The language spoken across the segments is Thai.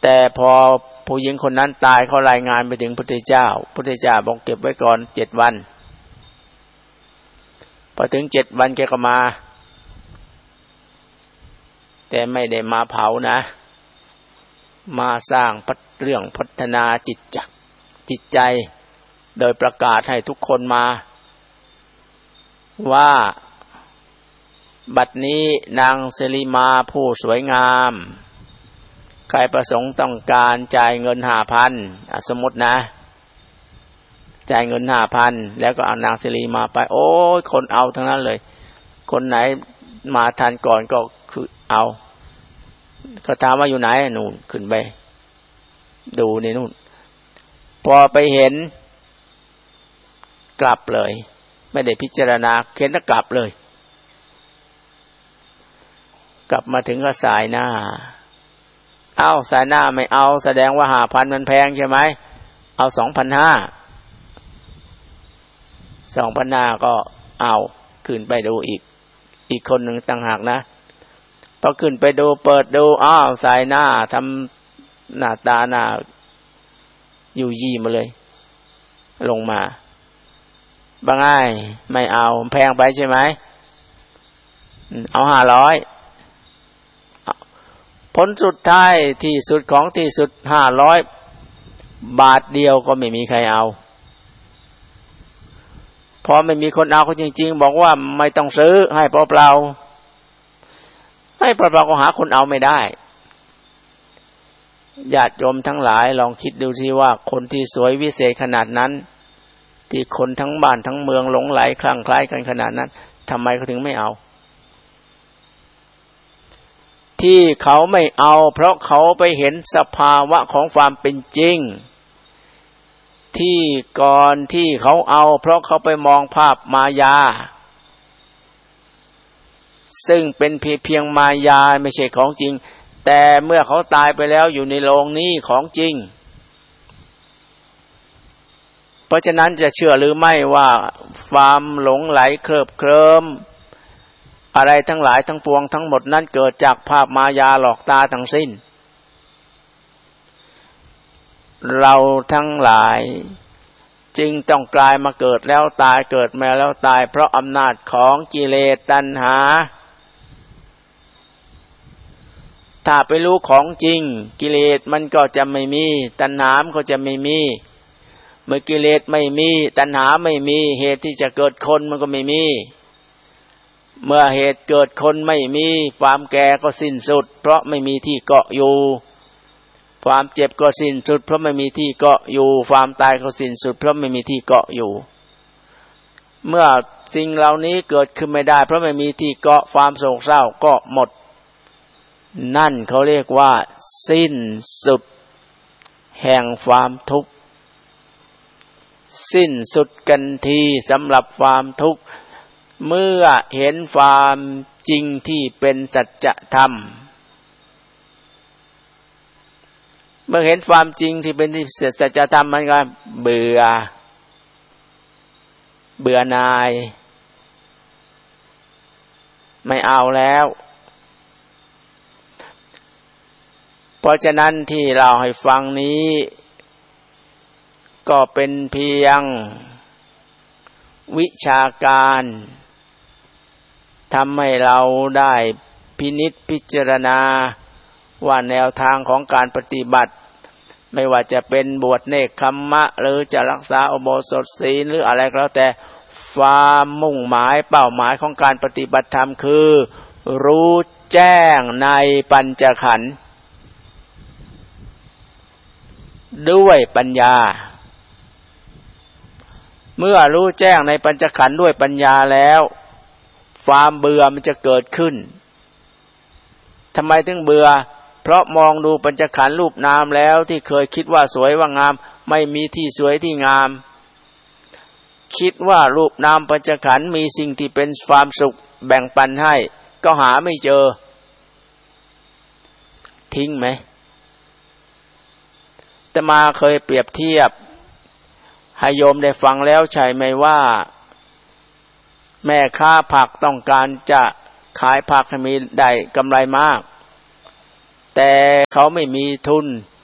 แต่พอผู้หญิงคนนั้นตายเขารายงานไปถึงพระพุทธเจ้าพระพุทธเจ้าบอกเก็บไว้ก่อน7 วันพอถึง7 วันแกก็มาแต่ไม่ได้มาเผานะมาสร้างเรื่องพัฒนาจิตใจโดยประกาศให้ทุกคนมาว่าบัดนี้นางสิริมาผู้สวยงามใครประสงค์ต้องการจ่ายเงิน 5,000 สมมตินะจ่ายเงิน 5,000 แล้วก็เอานางสิริมาไปโอ้ยคนเอาทั้งนั้นเลยคนไหนมาทันก่อนก็คือเอาเขาถามว่าอยู่ไหนนู่นขึ้นไปดูในนู่นพอไปเห็นกลับเลยไม่ได้พิจารณาเข็นแล้วกลับเลยกลับมาถึงก็สายหน้าสายหน้าไม่เอาแสดงว่า 5,000 มันแพงใช่ไหมเอา 2,500 ก็เอาขึ้นไปดูอีกคนหนึ่งต่างหากนะพอขึ้นไปดูเปิดดูสายหน้าทำหน้าตาหน้าอยู่ยี่มาเลยลงมาบางง่ายไม่เอาแพงไปใช่ไหมเอา 500ผลสุดท้ายที่สุดของที่สุด500 บาทเดียวก็ไม่มีใครเอาพอไม่มีคนเอาก็จริงๆบอกว่าไม่ต้องซื้อให้เปล่าๆให้เปล่าๆก็หาคนเอาไม่ได้ญาติโยมทั้งหลายลองคิดดูสิว่าคนที่สวยวิเศษขนาดนั้นที่คนทั้งบ้านทั้งเมืองหลงไหลคลั่งไคล้กันขนาดนั้นทำไมเขาถึงไม่เอาที่เขาไม่เอาเพราะเขาไปเห็นสภาวะของความเป็นจริงที่ก่อนที่เขาเอาเพราะเขาไปมองภาพมายาซึ่งเป็นเพียงมายาไม่ใช่ของจริงแต่เมื่อเขาตายไปแล้วอยู่ในโลงนี้ของจริงเพราะฉะนั้นจะเชื่อหรือไม่ว่าความหลงไหลเคลิบเคลิ้มอะไรทั้งหลายทั้งปวงทั้งหมดนั้นเกิดจากภาพมายาหลอกตาทั้งสิ้นเราทั้งหลายจึงต้องกลายมาเกิดแล้วตายเกิดมาแล้วตายเพราะอำนาจของกิเลสตัณหาถ้าไปรู้ของจริงกิเลสมันก็จะไม่มีตัณหาก็จะไม่มีเมื่อกิเลสไม่มีตัณหาไม่มีเหตุที่จะเกิดคนมันก็ไม่มีเมื่อเหตุเกิดคนไม่มีความแก่ก็สิ้นสุดเพราะไม่มีที่เกาะอยู่ความเจ็บก็สิ้นสุดเพราะไม่มีที่เกาะอยู่ความตายก็สิ้นสุดเพราะไม่มีที่เกาะอยู่เมื่อสิ่งเหล่านี้เกิดขึ้นไม่ได้เพราะไม่มีที่เกาะความโศกเศร้าก็หมดนั่นเขาเรียกว่าสิ้นสุดแห่งความทุกข์สิ้นสุดกันทีสำหรับความทุกข์เมื่อเห็นความจริงที่เป็นสัจธรรมเมื่อเห็นความจริงที่เป็นสัจธรรมมันก็เบื่อหน่ายไม่เอาแล้วเพราะฉะนั้นที่เราให้ฟังนี้ก็เป็นเพียงวิชาการทำให้เราได้พินิจพิจารณาว่าแนวทางของการปฏิบัติไม่ว่าจะเป็นบวชเนกขัมมะหรือจะรักษาอุโบสถศีลหรืออะไรก็แล้วแต่ความมุ่งหมายเป้าหมายของการปฏิบัติธรรมคือรู้แจ้งในปัญจขันธ์ด้วยปัญญาเมื่อรู้แจ้งในปัญจขันธ์ด้วยปัญญาแล้วความเบื่อมันจะเกิดขึ้นทำไมถึงเบื่อเพราะมองดูปัญจขันธ์รูปนามแล้วที่เคยคิดว่าสวยว่างามไม่มีที่สวยที่งามคิดว่ารูปนามปัญจขันธ์มีสิ่งที่เป็นความสุขแบ่งปันให้ก็หาไม่เจอทิ้งไหมอาตมาเคยเปรียบเทียบให้โยมได้ฟังแล้วใช่ไหมว่าแม่ค้าผักต้องการจะขายผักให้มีได้กำไรมากแต่เขาไม่มีทุน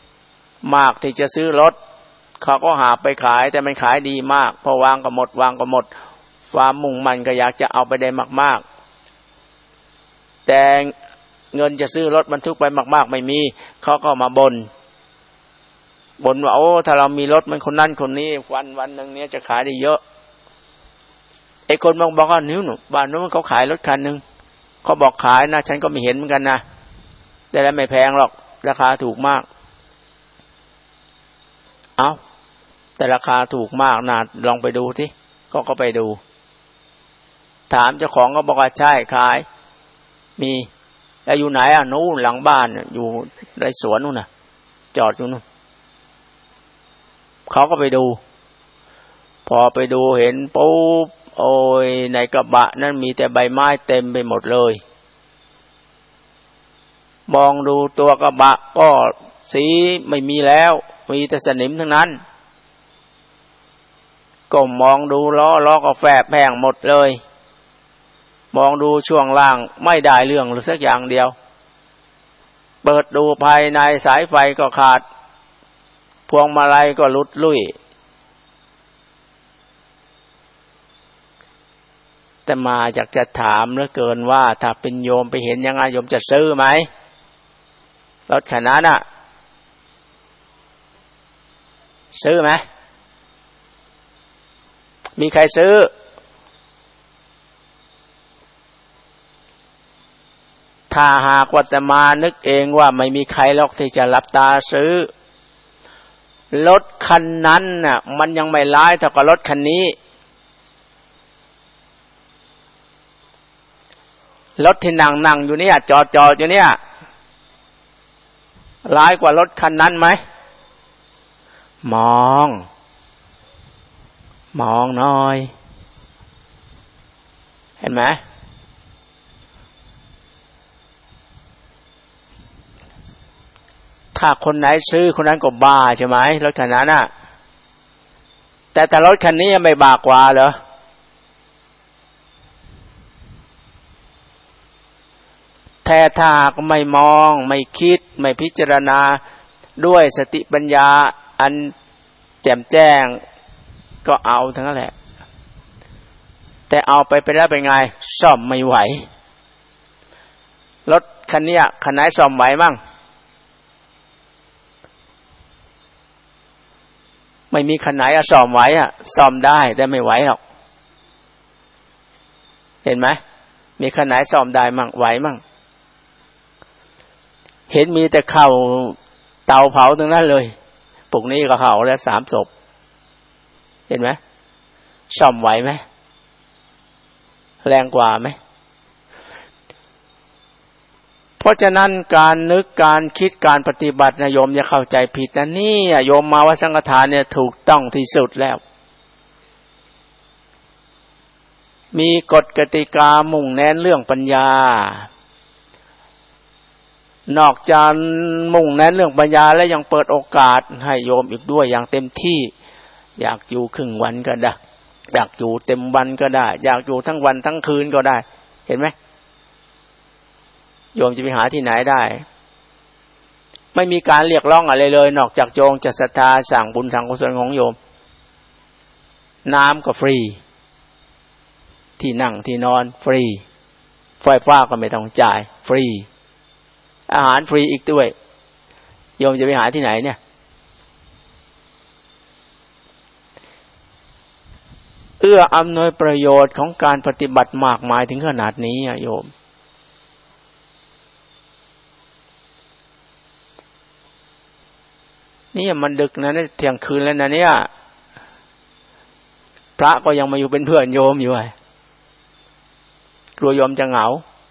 มากที่จะซื้อรถเขาก็หาไปขายแต่มันขายดีมากพอวางก็หมดความมุ่งมั่นก็อยากจะเอาไปได้มากๆแต่เงินจะซื้อรถบรรทุกไปมากๆไม่มีเขาก็มาบ่นว่าโอ้ถ้าเรามีรถมันคนนั้นคนนี้วันนึงเนี้ยจะขายได้เยอะไอ้คนบอกว่านิ้วหนูบ้านนู้นเขาขายรถคันนึงเขาบอกขายนะฉันก็ไม่เห็นเหมือนกันนะแต่แล้วไม่แพงหรอกราคาถูกมากเอาแต่ราคาถูกมากนะลองไปดูสิก็ไปดูถามเจ้าของก็บอกว่าใช่ขายมีแล้วอยู่ไหนอ่ะนู้นหลังบ้านอยู่ในสวนนู่นน่ะจอดอยู่นู่นเขาก็ไปดูพอไปดูเห็นปุ๊บโอ้ยในกระบะนั้นมีแต่ใบไม้เต็มไปหมดเลยมองดูตัวกระบะก็สีไม่มีแล้วมีแต่สนิมทั้งนั้นก้มมองดูล้อก็แฝบแห้งหมดเลยมองดูช่วงล่างไม่ได้เรื่องหรือสักอย่างเดียวเปิดดูภายในสายไฟก็ขาดพวงมาลัยก็หลุดลุ่ยแต่มาอยากจะถามเหลือเกินว่าถ้าเป็นโยมไปเห็นยังไงโยมจะซื้อไหมรถคันนั้นน่ะซื้อไหมมีใครซื้อถ้าหากว่าจะมานึกเองว่าไม่มีใครหรอกที่จะรับตาซื้อรถคันนั้นน่ะมันยังไม่ร้ายเท่ากับรถคันนี้รถที่นั่งอยู่เนี่ยจอดอยู่เนี่ยร้ายกว่ารถคันนั้นไหมมองหน่อยเห็นไหมถ้าคนไหนซื้อคนนั้นก็บ้าใช่ไหมรถคันนั้นน่ะแต่รถคันนี้ไม่บ้ากว่าเหรอแต่ถ้าก็ไม่มองไม่คิดไม่พิจารณาด้วยสติปัญญาอันแจ่มแจ้งก็เอาทั้งนั้นแหละแต่เอาไปแล้วเป็นไงซ่อมไม่ไหวรถคันนี้คันไหนซ่อมไหวมั่งไม่มีคันไหนซ่อมไหวซ่อมได้แต่ไม่ไหวหรอกเห็นไหมมีคันไหนซ่อมได้มั่งไหวมั่งเห็นมีแต่เข้าเตาเผาทั้งนั้นเลยพวกนี้ก็เข้าแล้ว3 ศพเห็นไหมซ่อมไหวไหมแรงกว่าไหมเพราะฉะนั้นการนึกการคิดการปฏิบัตินะโยมอย่าเข้าใจผิดนะนี่โยมมาวัดสังฆทานเนี่ยถูกต้องที่สุดแล้วมีกฎกติกามุ่งเน้นเรื่องปัญญานอกจากมุ่งเน้นเรื่องปัญญาแล้วยังเปิดโอกาสให้โยมอีกด้วยอย่างเต็มที่อยากอยู่ครึ่งวันก็ได้อยากอยู่เต็มวันก็ได้อยากอยู่ทั้งวันทั้งคืนก็ได้เห็นไหมโยมจะไปหาที่ไหนได้ไม่มีการเรียกร้องอะไรเลยนอกจากโยมจะศรัทธาสั่งบุญสั่งกุศลของโยมน้ำก็ฟรีที่นั่งที่นอนฟรีไฟฟ้าก็ไม่ต้องจ่ายฟรีอาหารฟรีอีกด้วยโยมจะไปหาที่ไหนเนี่ยเอื้ออำนวยประโยชน์ของการปฏิบัติมากมายถึงขนาดนี้โยมนี่มันดึกนะเนี่ยเที่ยงคืนแล้วนะเนี่ยพระก็ยังมาอยู่เป็นเพื่อนโยมอยู่กลัวโยมจะเหงา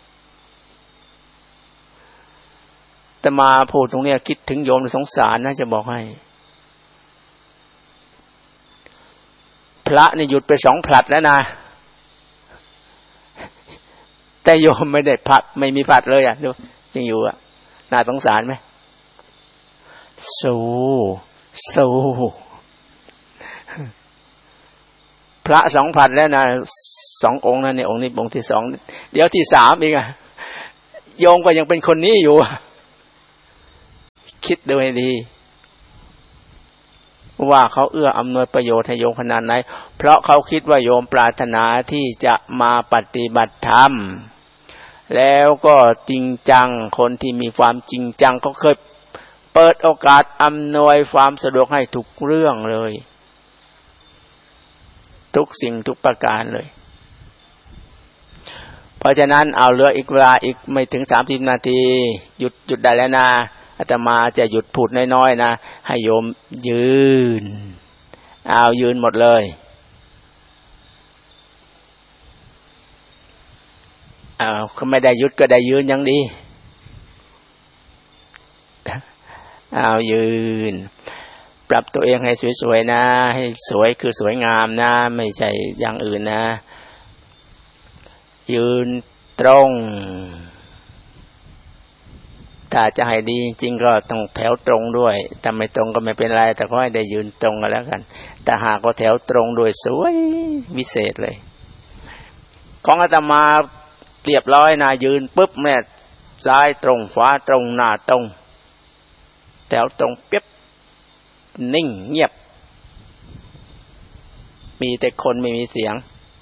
แต่มาพูดตรงนี้คิดถึงโยมสงสารนะจะบอกให้พระนี่หยุดไป2 ผลัดแล้วนะแต่โยมไม่ได้ผลัดไม่มีผลัดเลยดูจริงอยู่น่าสงสารไหมสู้พระ2 ผลัดแล้วนะ2 องค์นั่นเนี่ยองค์นี้องค์ที่2เดี๋ยวที่3อีกโยมก็ยังเป็นคนนี้อยู่คิดดูให้ดีว่าเขาเอื้ออำนวยประโยชน์ให้โยมขนาดไหนเพราะเขาคิดว่าโยมปรารถนาที่จะมาปฏิบัติธรรมแล้วก็จริงจังคนที่มีความจริงจังเขาเคยเปิดโอกาสอำนวยความสะดวกให้ทุกเรื่องเลยทุกสิ่งทุกประการเลยเพราะฉะนั้นเอาเหลืออีกเวลาอีกไม่ถึง30 นาทีหยุดได้แล้วนะอาตมาจะหยุดพูดน้อยๆนะให้โยมยืนเอายืนหมดเลยเขาไม่ได้หยุดก็ได้ยืนยังดีเอายืนปรับตัวเองให้สวยๆนะให้สวยคือสวยงามนะไม่ใช่อย่างอื่นนะยืนตรงถ้าจะให้ดีจริงๆก็ต้องแถวตรงด้วยถ้าไม่ตรงก็ไม่เป็นไรแต่ขอให้ได้ยืนตรงกันแล้วกันแต่หากว่าแถวตรงด้วยสวยวิเศษเลยของอาตมาเรียบร้อยนะยืนปุ๊บเนี่ยซ้ายตรงขวาตรงหน้าตรงแถวตรงเป๊บนิ่งเงียบมีแต่คนไม่มีเสียง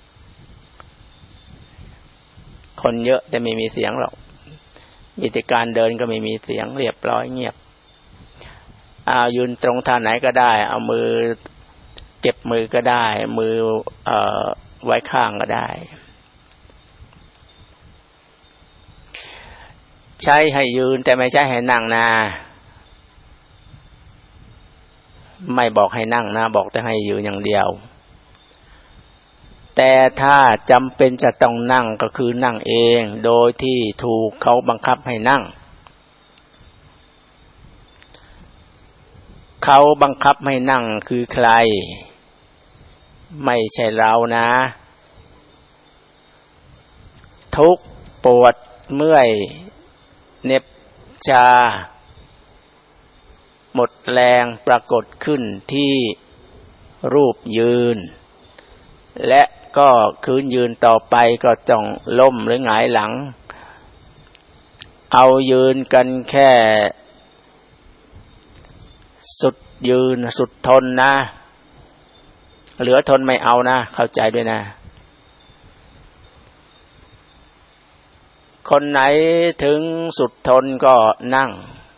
คนเยอะแต่ไม่มีเสียงหรอกมีแต่การเดินก็ไม่มีเสียงเรียบร้อยเงียบยืนตรงท่าไหนก็ได้เอามือเก็บมือก็ได้มือไว้ข้างก็ได้ใช้ให้ยืนแต่ไม่ใช่ให้นั่งนะไม่บอกให้นั่งนะบอกแต่ให้ยืนอย่างเดียวแต่ถ้าจำเป็นจะต้องนั่งก็คือนั่งเองโดยที่ถูกเขาบังคับให้นั่งเขาบังคับให้นั่งคือใครไม่ใช่เรานะทุกข์ปวดเมื่อยเหน็บชาหมดแรงปรากฏขึ้นที่รูปยืนและก็คืนยืนต่อไปก็ต้องล้มหรือหงายหลังเอายืนกันแค่สุดยืนสุดทนนะเหลือทนไม่เอานะเข้าใจด้วยนะคนไหนถึงสุดทนก็นั่ง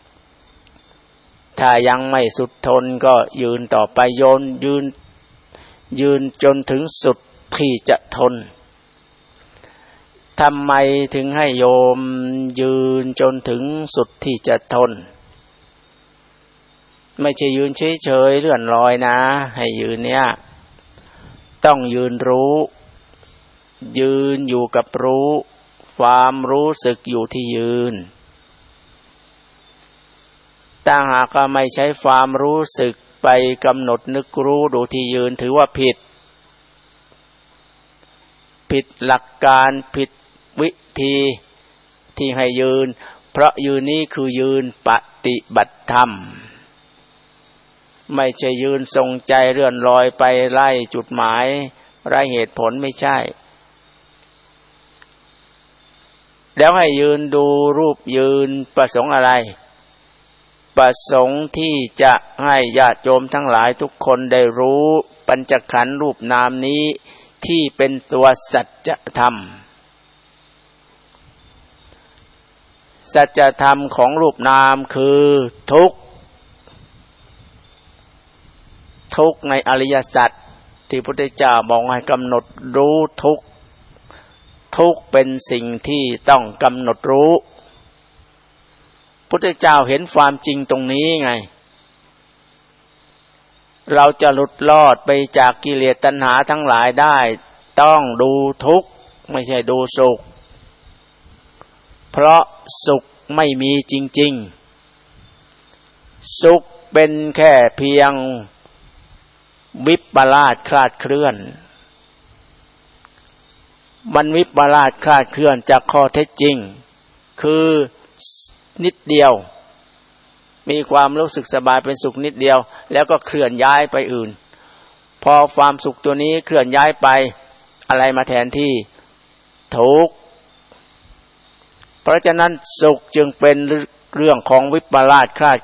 ถ้ายังไม่สุดทนก็ยืนต่อไปยืนจนถึงสุดที่จะทนทำไมถึงให้โยมยืนจนถึงสุดที่จะทนไม่ใช่ยืนเฉยๆเลื่อนลอยนะให้ยืนเนี่ยต้องยืนรู้ยืนอยู่กับรู้ความรู้สึกอยู่ที่ยืนถ้าหากไม่ใช้ความรู้สึกไปกำหนดนึกรู้ดูที่ยืนถือว่าผิดหลักการผิดวิธีที่ให้ยืนเพราะยืนนี้คือยืนปฏิบัติธรรมไม่ใช่ยืนทรงใจเลื่อนลอยไปไล่จุดหมายไร้เหตุผลไม่ใช่แล้วให้ยืนดูรูปยืนประสงค์อะไรประสงค์ที่จะให้ญาติโยมทั้งหลายทุกคนได้รู้ปัญจขันธ์รูปนามนี้ที่เป็นตัวสัจธรรมสัจธรรมของรูปนามคือทุกข์ในอริยสัจที่พระพุทธเจ้าบอกให้กำหนดรู้ทุกข์เป็นสิ่งที่ต้องกำหนดรู้พระพุทธเจ้าเห็นความจริงตรงนี้ไงเราจะหลุดรอดไปจากกิเลสตัณหาทั้งหลายได้ต้องดูทุกข์ไม่ใช่ดูสุขเพราะสุขไม่มีจริงๆสุขเป็นแค่เพียงวิปลาสคลาดเคลื่อนมันวิปลาสคลาดเคลื่อนจากข้อเท็จจริงคือนิดเดียวมีความรู้สึกสบายเป็นสุขนิดเดียวแล้วก็เคลื่อนย้ายไปอื่นพอความสุขตัวนี้เคลื่อนย้ายไปอะไรมาแทนที่ทุกข์เพราะฉะนั้นสุขจึงเป็นเรื่องของวิปลาสคลาด